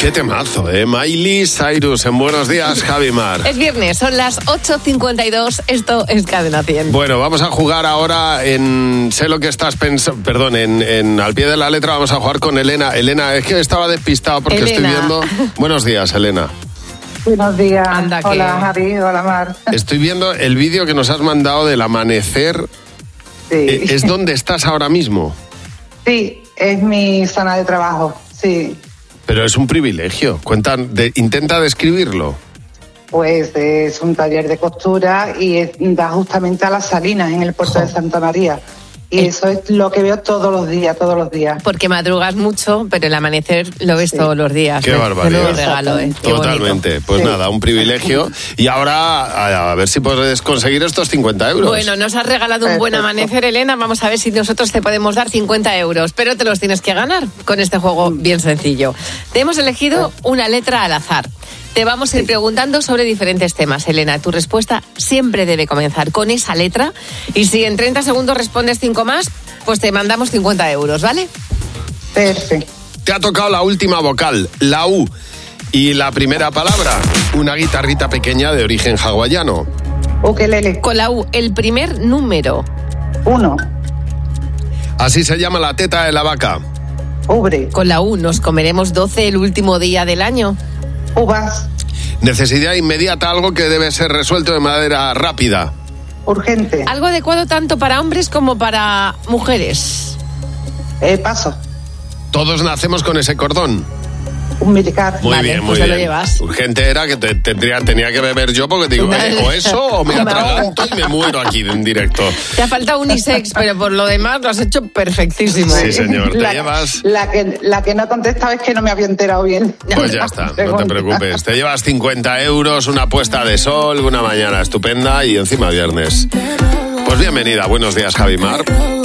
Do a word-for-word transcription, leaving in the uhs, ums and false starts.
Qué temazo, ¿eh? Miley Cyrus en Buenos Días, Javi Mar. Es viernes, son las ocho cincuenta y dos, esto es Cadena cien. Bueno, vamos a jugar ahora en... Sé lo que estás pensando... Perdón, en, en Al Pie de la Letra vamos a jugar con Elena. Elena, es que estaba despistado porque Elena. estoy viendo... Buenos días, Elena. Buenos días. Anda, que- Hola, Javi. Hola, Mar. Estoy viendo el vídeo que nos has mandado del amanecer. Sí. Eh, ¿Es donde estás ahora mismo? Sí, es mi zona de trabajo. Sí. Pero es un privilegio. Cuenta, de, intenta describirlo. Pues es un taller de costura y es- da justamente a las Salinas, en el puerto de Santa María. Y Eh. eso es lo que veo todos los días, todos los días. Porque madrugas mucho, pero el amanecer lo ves Sí. todos los días. Qué Me- barbaridad. menudo regalo, ¿eh? Qué Totalmente. bonito. Pues Sí. nada, un privilegio. Y ahora a, a ver si puedes conseguir estos cincuenta euros. Bueno, nos has regalado un buen Perfecto. amanecer, Elena. Vamos a ver si nosotros te podemos dar cincuenta euros. Pero te los tienes que ganar con este juego bien sencillo. Te hemos elegido una letra al azar. Te vamos a ir preguntando sobre diferentes temas, Elena. Tu respuesta siempre debe comenzar con esa letra. Y si en treinta segundos respondes cinco más, pues te mandamos cincuenta euros, ¿vale? Perfecto. Te ha tocado la última vocal, la U. Y la primera palabra, una guitarrita pequeña de origen hawaiano. Ukelele. Con la U, el primer número. Uno. Así se llama la teta de la vaca. Ubre. Con la U, nos comeremos doce el último día del año. Uvas. Necesidad inmediata, algo que debe ser resuelto de manera rápida. Urgente. Algo adecuado tanto para hombres como para mujeres. Eh, paso. Todos nacemos con ese cordón. Un militar. Muy Vale, bien, muy pues te bien. lo llevas. Urgente era que te, tendría, tenía que beber yo porque digo, Vale. eh, o eso o me Vale. atraganto y me muero aquí en directo. Te ha faltado unisex, pero por lo demás lo has hecho perfectísimo. Sí, señor. Te La, llevas... la que, la que no he contestado es que no me había enterado bien. Pues ya está, no te Pregunta. preocupes. Te llevas cincuenta euros, una puesta de sol, una mañana estupenda y encima viernes. Pues bienvenida, buenos días, Javi Mar.